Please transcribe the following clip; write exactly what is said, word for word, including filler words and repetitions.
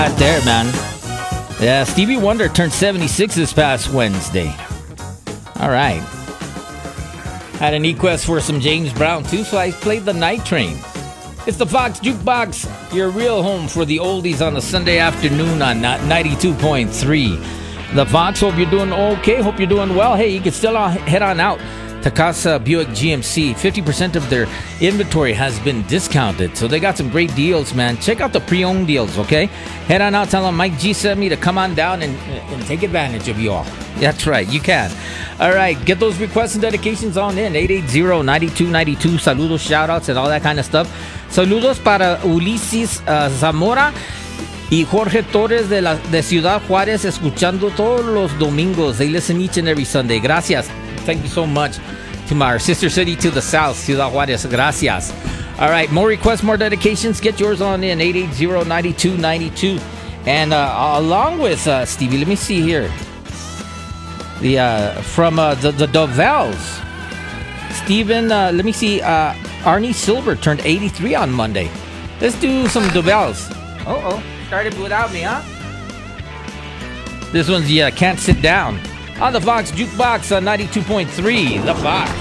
Right there, man. Yeah, Stevie Wonder turned seventy-six this past Wednesday. All right. Had an request for some James Brown, too, so I played The Night Train. It's the Fox Jukebox, your real home for the oldies on a Sunday afternoon on ninety-two point three. The Fox, hope you're doing okay. Hope you're doing well. Hey, you can still head on out to Casa Buick G M C. fifty percent of their inventory has been discounted, so they got some great deals, man. Check out the pre-owned deals, okay? Head on out, tell them Mike G sent me to come on down and, and take advantage of you all. That's right, you can. All right, get those requests and dedications on in. eight eight zero, nine two nine two. Saludos, shout-outs, and all that kind of stuff. Saludos para Ulises uh, Zamora y Jorge Torres de, la, de Ciudad Juárez, escuchando todos los domingos. They listen each and every Sunday. Gracias. Thank you so much to my sister city to the south, Ciudad Juárez. Gracias. All right, more requests, more dedications. Get yours on in. eight eight zero, nine two nine two. And uh, along with uh, Stevie, let me see here. The uh, from uh, the the Dovels, Steven. Uh, let me see. Uh, Arnie Silver turned eighty-three on Monday. Let's do some Dovels. Oh oh, started without me, huh? This one's yeah, Can't Sit Down on the Fox Jukebox on ninety-two point three. The Fox.